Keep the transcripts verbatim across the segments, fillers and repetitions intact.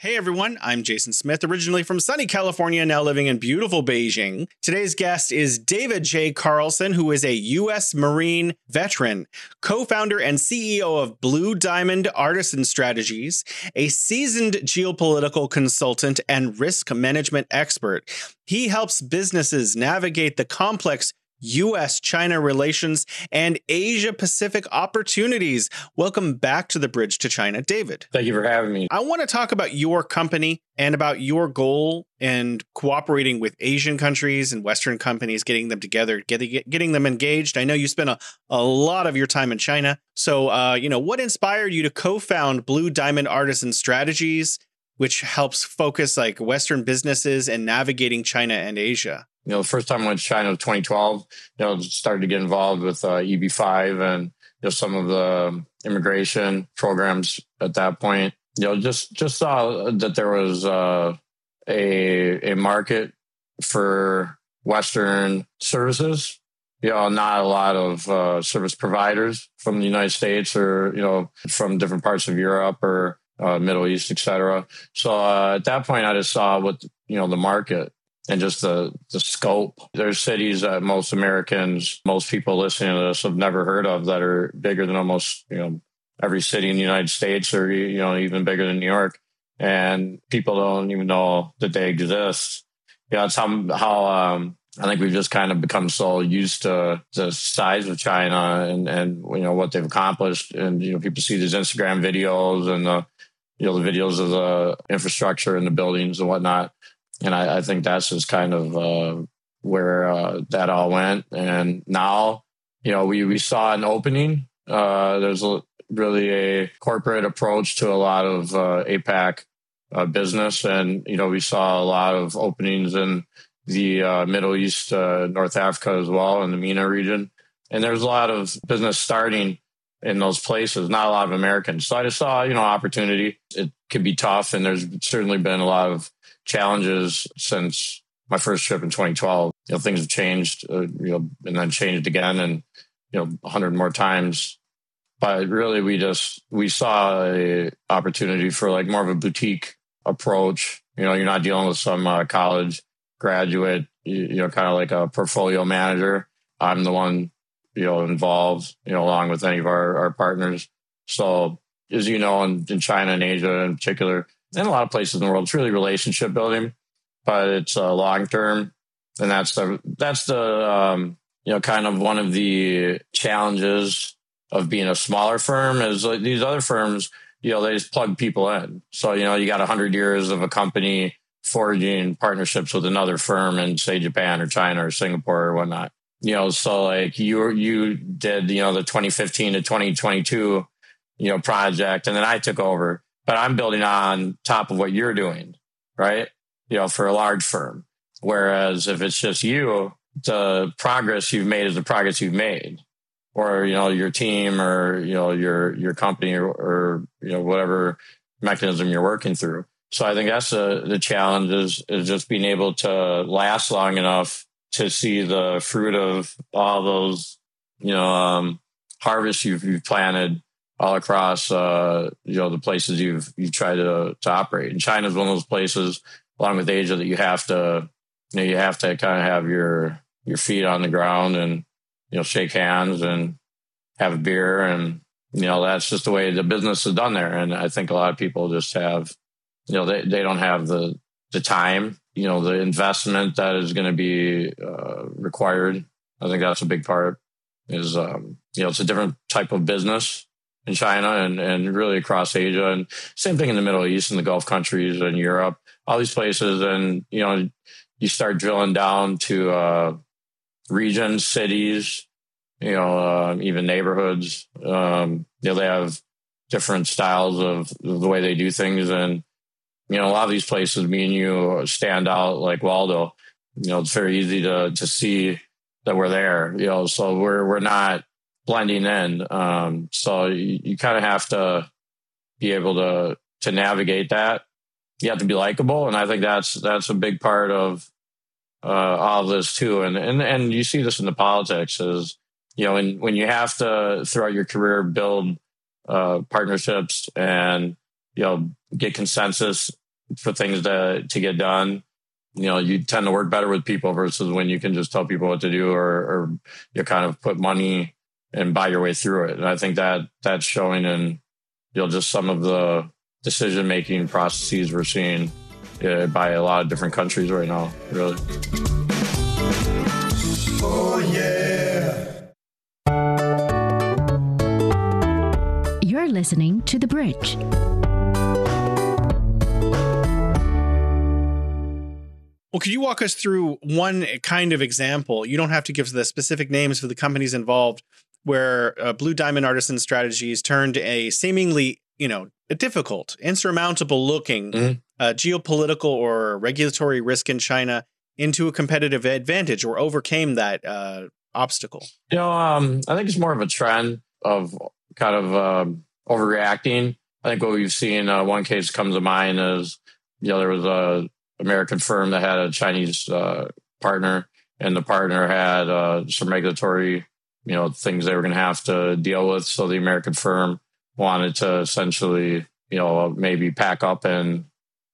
Hey everyone, I'm Jason Smith, originally from sunny California, now living in beautiful Beijing. Today's guest is David J. Carlson, who is a U S Marine veteran, co-founder and C E O of Blue Diamond Artisan Strategies, a seasoned geopolitical consultant and risk management expert. He helps businesses navigate the complex U S China relations and Asia Pacific opportunities. Welcome back to the Bridge to China, David. Thank you for having me. I want to talk about your company and about your goal in cooperating with Asian countries and Western companies, getting them together, getting, getting them engaged. I know you spent a, a lot of your time in China. So, uh, you know, what inspired you to co-found Blue Diamond Artisan Strategies, which helps focus like Western businesses and navigating China and Asia? You know, the first time I went to China was twenty twelve, you know, started to get involved with uh, E B five and, you know, some of the immigration programs at that point. You know, just, just saw that there was uh, a, a market for Western services. You know, not a lot of uh, service providers from the United States or, you know, from different parts of Europe or uh, Middle East, et cetera. So uh, at that point, I just saw what, you know, the market and just the, the scope. There's cities that most Americans, most people listening to this have never heard of that are bigger than almost, you know, every city in the United States or, you know, even bigger than New York. And people don't even know that they exist. You know, it's how, how um, I think we've just kind of become so used to the size of China and, and, you know, what they've accomplished. And, you know, people see these Instagram videos and, the, you know, the videos of the infrastructure and the buildings and whatnot. And I, I think that's just kind of uh, where uh, that all went. And now, you know, we, we saw an opening. Uh, there's a, really a corporate approach to a lot of uh, APAC uh, business. And, you know, we saw a lot of openings in the uh, Middle East, uh, North Africa as well, in the MENA region. And there's a lot of business starting in those places, not a lot of Americans. So I just saw, you know, opportunity. It could be tough. And there's certainly been a lot of challenges since my first trip in twenty twelve. You know, things have changed, uh, you know, and then changed again, and you know, a hundred more times. But really, we just we saw a opportunity for like more of a boutique approach. You know, you're not dealing with some uh, college graduate. You, you know, kind of like a portfolio manager. I'm the one, you know, involved. You know, along with any of our our partners. So, as you know, in, in China and Asia in particular, and a lot of places in the world, it's really relationship building, but it's uh, long term, and that's the that's the um, you know, kind of one of the challenges of being a smaller firm is like these other firms, you know, they just plug people in. So you know, you got a hundred years of a company forging partnerships with another firm in say Japan or China or Singapore or whatnot. You know, so like you you did you know the twenty fifteen to twenty twenty-two you know project, and then I took over. But I'm building on top of what you're doing, right? You know, for a large firm. Whereas if it's just you, the progress you've made is the progress you've made, or you know, your team, or you know, your your company, or, or you know, whatever mechanism you're working through. So I think that's the the challenge is is just being able to last long enough to see the fruit of all those, you know, um, harvests you've, you've planted all across, uh, you know, the places you've you've tried to to operate. And China is one of those places, along with Asia, that you have to, you know, you have to kind of have your your feet on the ground and you know shake hands and have a beer, and you know that's just the way the business is done there. And I think a lot of people just have, you know, they they don't have the the time, you know, the investment that is going to be uh, required. I think that's a big part. Is um, you know, it's a different type of business in China and, and really across Asia, and same thing in the Middle East and the Gulf countries and Europe, all these places. And, you know, you start drilling down to uh, regions, cities, you know, uh, even neighborhoods. Um, you know, they have different styles of the way they do things. And, you know, a lot of these places, me and you stand out like Waldo. You know, it's very easy to to see that we're there, you know, so we're we're not blending in. Um, so you, you kind of have to be able to to navigate that. You have to be likable, and I think that's that's a big part of uh, all of this too. And and and you see this in the politics is, you know, when when you have to throughout your career build uh, partnerships and you know get consensus for things to to get done. You know, you tend to work better with people versus when you can just tell people what to do, or, or you kind of put money and buy your way through it. And I think that that's showing in, you know, just some of the decision making processes we're seeing uh, by a lot of different countries right now, really. Oh, yeah. You're listening to The Bridge. Well, could you walk us through one kind of example? You don't have to give the specific names for the companies involved, where uh, Blue Diamond Artisan Strategies turned a seemingly, you know, a difficult, insurmountable looking mm-hmm. uh, geopolitical or regulatory risk in China into a competitive advantage, or overcame that uh, obstacle? You know, um, I think it's more of a trend of kind of um, overreacting. I think what we've seen, uh, one case comes to mind is, you know, there was a American firm that had a Chinese uh, partner, and the partner had uh, some regulatory, you know, things they were going to have to deal with. So the American firm wanted to essentially, you know, maybe pack up and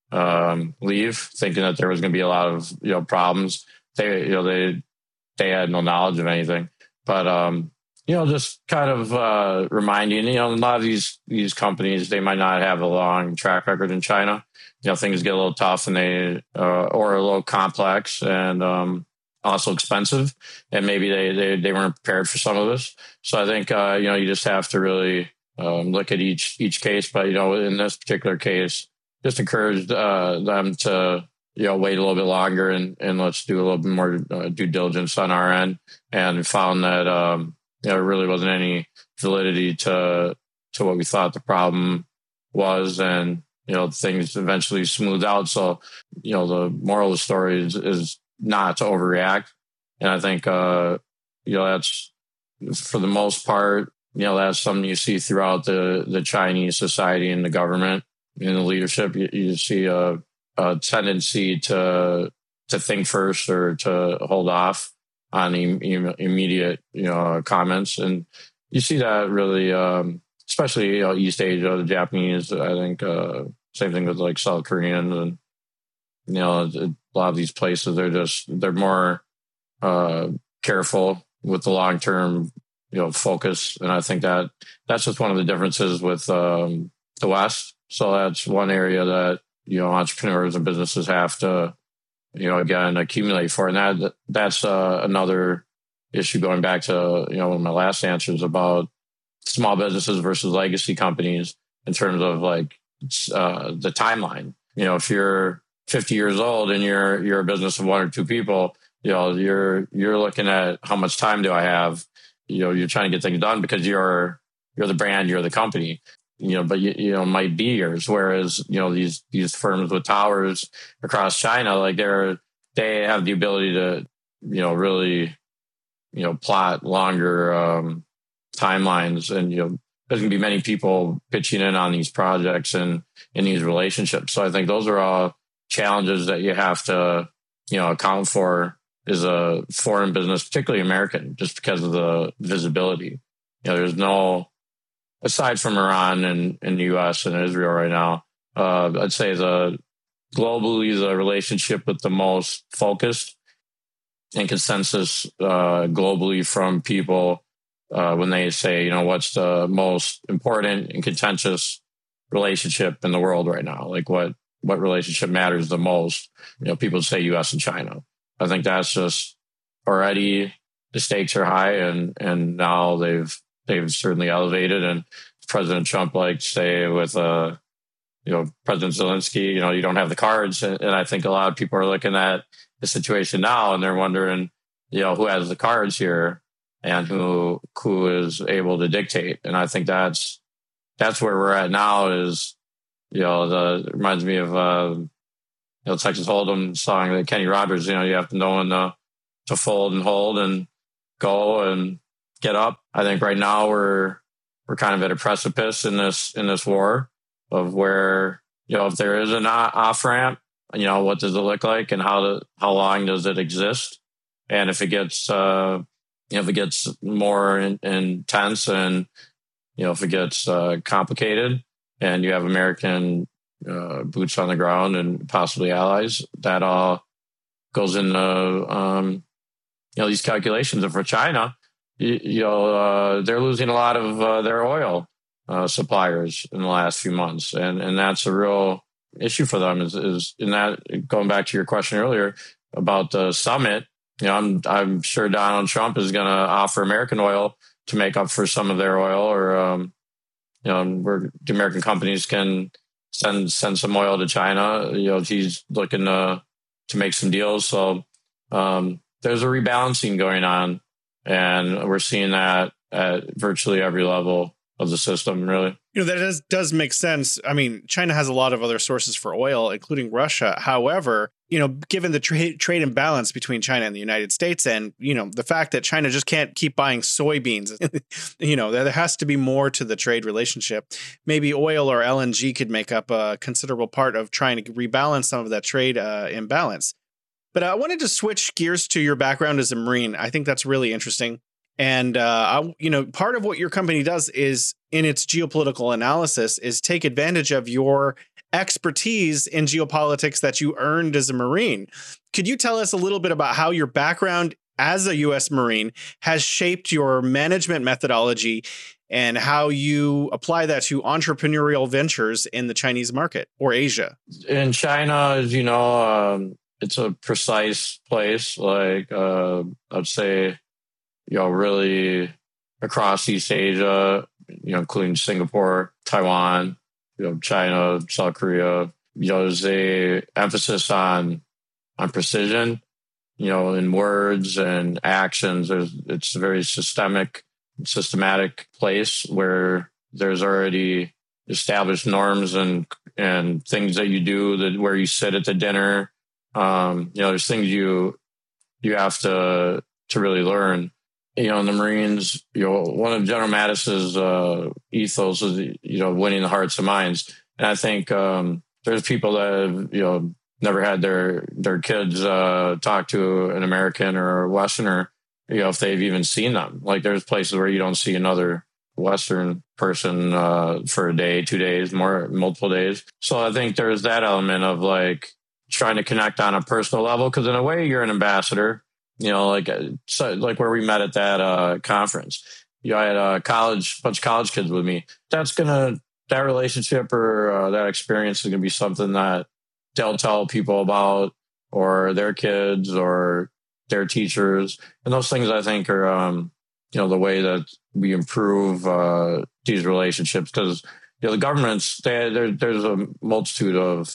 um, leave, thinking that there was going to be a lot of, you know, problems. They, you know, they they had no knowledge of anything, but um, you know, just kind of uh, reminding, you know, a lot of these these companies, they might not have a long track record in China. You know, things get a little tough and they, uh, or a little complex and um, also expensive. And maybe they, they, they weren't prepared for some of this. So I think, uh, you know, you just have to really um, look at each, each case. But, you know, in this particular case, just encouraged uh, them to, you know, wait a little bit longer and, and let's do a little bit more uh, due diligence on our end, and found that, um, you know, there really wasn't any validity to, to what we thought the problem was. And, you know, things eventually smoothed out. So, you know, the moral of the story is, is not to overreact. And I think, uh, you know, that's, for the most part, you know, that's something you see throughout the, the Chinese society and the government and the leadership. You, you see a, a tendency to to think first or to hold off on im- immediate, you know, comments. And you see that really, um, especially, you know, East Asia, the Japanese, I think, uh, same thing with like South Koreans, and, you know, a lot of these places, they're just, they're more uh, careful with the long-term, you know, focus. And I think that that's just one of the differences with um, the West. So that's one area that, you know, entrepreneurs and businesses have to, you know, again, accumulate for. And that that's uh, another issue going back to, you know, one of my last answers about small businesses versus legacy companies in terms of like uh, the timeline. You know, if you're fifty years old and you're you're a business of one or two people, you know, you're you're looking at how much time do I have? You know, you're trying to get things done because you're you're the brand, you're the company. You know, but you, you know, might be years. Whereas, you know, these these firms with towers across China, like they're they have the ability to, you know, really, you know, plot longer um, timelines, and you know, there's going to be many people pitching in on these projects and in these relationships. So I think those are all challenges that you have to, you know, account for as a foreign business, particularly American, just because of the visibility. You know, there's no, aside from Iran and, and the U S and Israel right now, uh, I'd say the globally the relationship with the most focused and consensus uh, globally from people uh, when they say, you know, what's the most important and contentious relationship in the world right now? Like what what relationship matters the most? You know, people say U S and China. I think that's just already the stakes are high, and and now they've they've certainly elevated. And President Trump likes to say with uh, you know, President Zelensky, you know, you don't have the cards. And, and I think a lot of people are looking at the situation now and they're wondering, you know, who has the cards here and who who is able to dictate. And I think that's that's where we're at now. Is, you know, the it reminds me of uh, you know, Texas Hold'em song that Kenny Rogers. You know, you have to know when to to fold and hold and go and get up. I think right now we're we're kind of at a precipice in this in this war of where, you know, if there is an off ramp, you know, what does it look like and how to, how long does it exist? And if it gets, uh, you know, if it gets more in, intense and, you know, if it gets uh, complicated and you have American uh, boots on the ground and possibly allies. That all goes into um, you know these calculations. And for China, you, you know uh, they're losing a lot of uh, their oil uh, suppliers in the last few months, and and that's a real issue for them. Is is in that going back to your question earlier about the summit. You know, I'm I'm sure Donald Trump is going to offer American oil to make up for some of their oil, or um, you know, where the American companies can send send some oil to China. You know, he's looking to to make some deals. So um, there's a rebalancing going on, and we're seeing that at virtually every level of the system, really. You know, that does, does make sense. I mean, China has a lot of other sources for oil, including Russia. However, you know, given the tra- trade imbalance between China and the United States, and, you know, the fact that China just can't keep buying soybeans, you know, there has to be more to the trade relationship. Maybe oil or L N G could make up a considerable part of trying to rebalance some of that trade uh, imbalance. But I wanted to switch gears to your background as a Marine. I think that's really interesting. And, uh, I, you know, part of what your company does is in its geopolitical analysis is take advantage of your expertise in geopolitics that you earned as a Marine. Could you tell us a little bit about how your background as a U S Marine has shaped your management methodology and how you apply that to entrepreneurial ventures in the Chinese market or Asia? In China, as you know, um, it's a precise place. Like uh, I'd say, you know, really across East Asia, you know, including Singapore, Taiwan, you know, China, South Korea. You know, there's a emphasis on on precision, you know, in words and actions. There's, it's a very systemic, systematic place where there's already established norms and and things that you do, that where you sit at the dinner. Um, you know, there's things you you have to to really learn. You know, in the Marines, you know, one of General Mattis's uh, ethos is, you know, winning the hearts and minds. And I think um, there's people that have, you know, never had their their kids uh, talk to an American or a Westerner, you know, if they've even seen them. Like there's places where you don't see another Western person uh, for a day, two days, more multiple days. So I think there's that element of like trying to connect on a personal level, because in a way you're an ambassador. You know, like so, like where we met at that uh, conference. You know, I had a college, bunch of college kids with me. That's gonna that relationship or uh, that experience is gonna be something that they'll tell people about, or their kids, or their teachers, and those things I think are, um, you know, the way that we improve uh, these relationships. Because you know, the governments, they, there, there's a multitude of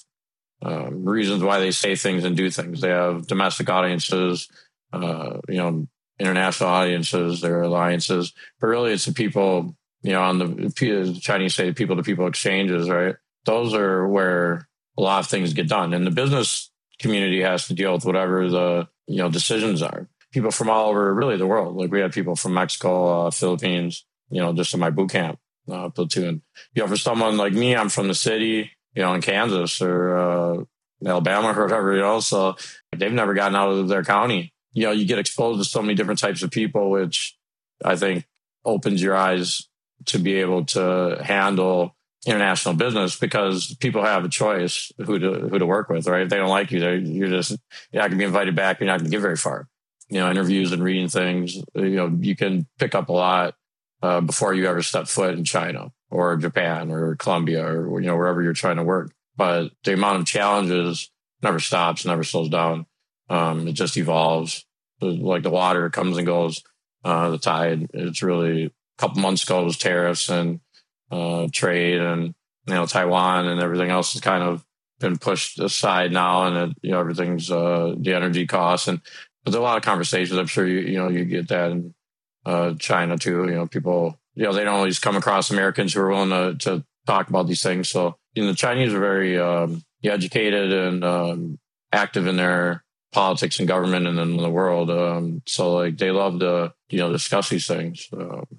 um, reasons why they say things and do things. They have domestic audiences. Uh, you know, international audiences, their alliances, but really it's the people, you know, on the, the Chinese say people to people exchanges, right? Those are where a lot of things get done. And the business community has to deal with whatever the, you know, decisions are. People from all over really the world. Like we had people from Mexico, uh, Philippines, you know, just in my boot camp uh, platoon. You know, for someone like me, I'm from the city, you know, in Kansas or uh, Alabama or whatever, you know, so they've never gotten out of their county. You know, you get exposed to so many different types of people, which I think opens your eyes to be able to handle international business, because people have a choice who to who to work with, right? If they don't like you, you're just you're not going to be invited back. You're not going to get very far. You know, interviews and reading things, you know, you can pick up a lot uh, before you ever step foot in China or Japan or Colombia or, you know, wherever you're trying to work. But the amount of challenges never stops, never slows down. Um, it just evolves. Like the water comes and goes, uh, the tide. It's really a couple months ago it was tariffs and uh, trade, and you know Taiwan and everything else has kind of been pushed aside now, and it, you know everything's uh, the energy costs, and but there's a lot of conversations. I'm sure you you know you get that in uh, China too. You know people you know they don't always come across Americans who are willing to, to talk about these things. So you know the Chinese are very um, educated and um, active in their politics and government and in the world. Um, so like they love to, you know, discuss these things. Uh,